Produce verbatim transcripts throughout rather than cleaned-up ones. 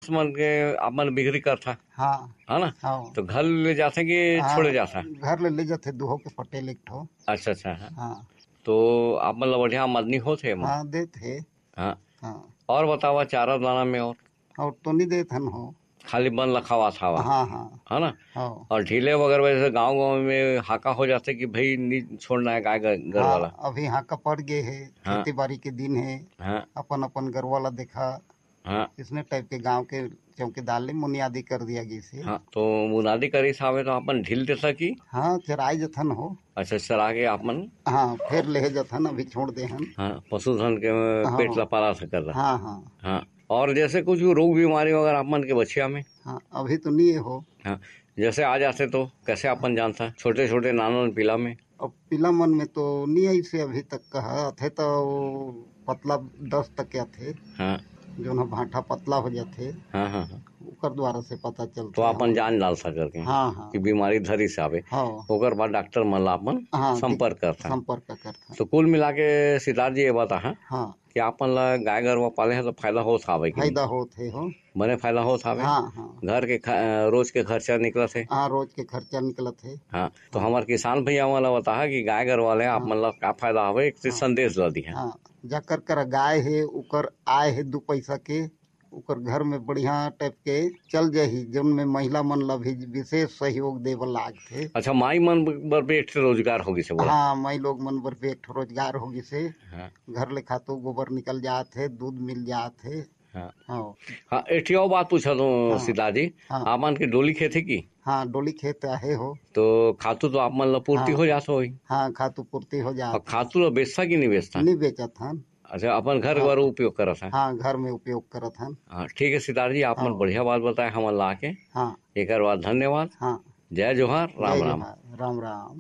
मन के अपन बिक्री करता हाँ है ना। हाँ तो घर ले जाते कि छोड़े जाता? घर ले ले जाते दुहो के पटेल एक ठो। अच्छा अच्छा हाँ। हाँ तो आप मतलब बढ़िया आमदनी होते है? हाँ देते। हाँ हाँ और बतावा चारा दाना में और और तो नहीं देते हन हो, खाली बन लखावा था हाँ हाँ है ना। हाँ और ढीले वगैरह वैसे गांव गांव में हाका हो जाते कि भाई नहीं छोड़ना है गाय घर वाला। हाँ अभी हाँ का पड़ गए है, हाँ खेती बाड़ी के दिन है, हाँ अपन अपन घर वाला देखा हाँ इसने टाइप के गांव के चौकीदार ने मुनियादी कर दिया गई से। हाँ। तो मुनादी करी सावे तो अपन ढील दे सकी? हाँ चराई जथन हो। अच्छा चरा के अपन हाँ फिर ले जथन अभी छोड़ दे हन। हाँ पशुधन के पेट हाँ ला पाला से कर रहा। हाँ हाँ हाँ और जैसे कुछ रोग बीमारी वगैरह अपन के बछिया में? हाँ अभी तो नहीं हो। हाँ जैसे आ जाते तो कैसे अपन जानता? छोटे छोटे नानों पीला में? अब पीला मन में तो नहीं ऐसे अभी तक कहा थे तो वो पतला दस तक क्या थे, हाँ जो ना भाटा पतला हो जाते हाँ हाँ हाँ। ओकर द्वारा से पता चलता तो अपन जान डाल सकर के हाँ हाँ कि बीमारी धरी से आवे। हाँ ओकर बाद डॉक्टर मन ला अपन हाँ संपर्क करता। संपर्क करता। तो कुल मिला के सिद्धार्थ जी ये बता है हाँ कि अपन ला गाय गरवा पाले है तो फायदा होत हावे कि फायदा होते हो। बने फायदा होत हावे? हाँ हाँ घर के ख, रोज के खर्चा निकलत है। हाँ रोज के खर्चा निकलत है। हाँ तो हमारे किसान भैया वाला बता है कि गाय गरवा ले आप मतलब का फायदा हवे एक संदेश ला दी है। हाँ जाकर कर गाय है उकर आय है दो पैसा के, उकर घर में बढ़िया टाइप के चल जाही, जौन में महिला मन ला भी विशेष सहयोग देवल लाग थे। अच्छा माई मन बर भी एक ठे रोजगार होगी से बोला? हाँ माई लोग मन बर भी एक ठो रोजगार होगी से। हाँ घर ले खातो गोबर निकल जात है, दूध मिल जात है। हाँ हाँ हाँ। एक और बात पूछा तो सीता जी, हाँ आपन की डोली खेत है की? हाँ डोली खेत आहे हो। तो खातू तो आप मन ला पूर्ति हो जात होई? हाँ खातू पूर्ति हो और जात। खातू ला बेचता कि नहीं बेचता? नहीं बेचत हन। अच्छा अपन घर बर उपयोग करत है? हाँ घर में उपयोग करत हन। हाँ ठीक है सितार जी, आप मन बढ़िया बात बताए हमन ला के। हाँ एक बार धन्यवाद। हाँ जय जोहार, राम राम। राम राम।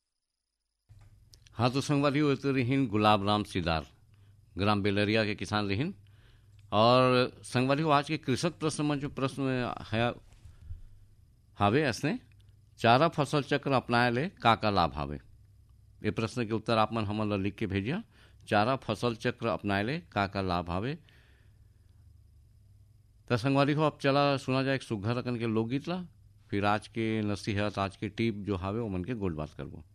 हाँ तो संगवादियों तो रहीन गुलाब राम सिदार, ग्राम बेलरिया के किसान रहीन। और संगवादियों आज के कृषक प्रश्न में जो प्रश्न है हावे असने चारा फसल चक्र अपनाए ले का का लाभ हावे? ये प्रश्न के उत्तर आप मन हमन ला लिख के भेजिया। चारा फसल चक्र अपनाए ले का का लाभ हावे? तो संगवादी हो अब चला सुना जाए एक सुघर रकन के लोकगीत ला, फिर आज के नसीहत आज के टिप जो हावे वो मन के गोल बात करबो।